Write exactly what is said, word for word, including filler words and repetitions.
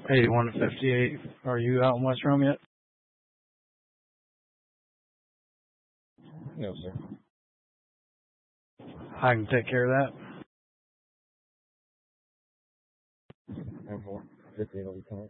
eighty-one to fifty-eight. Are you out in West Rome yet? No, sir. I can take care of that. ten four. fifty-eight will be coming.